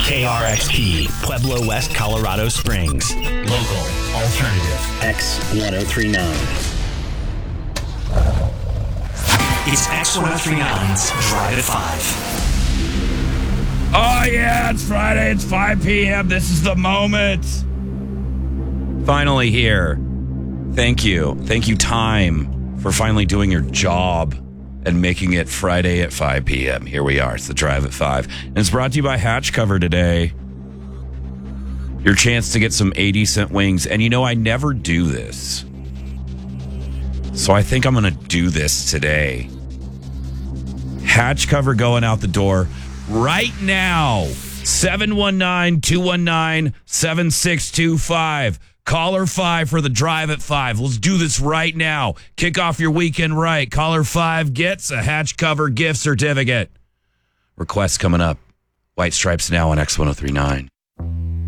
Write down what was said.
KRXP, Pueblo West, Colorado Springs. Local, alternative. X1039. It's X1039's Drive at 5. Oh, yeah, it's Friday. It's 5 p.m. This is the moment. Finally here. Thank you. Thank you, time, for finally doing your job and making it Friday at 5 p.m. Here we are. It's the Drive at 5. And it's brought to you by Hatch Cover today. Your chance to get some 80-cent wings. And you know, I never do this. So I think I'm going to do this today. Hatch Cover going out the door right now. 719-219-7625. Caller 5 for the Drive at 5. Let's do this right now. Kick off your weekend right. Caller 5 gets a Hatch Cover gift certificate. Requests coming up. White Stripes now on X1039.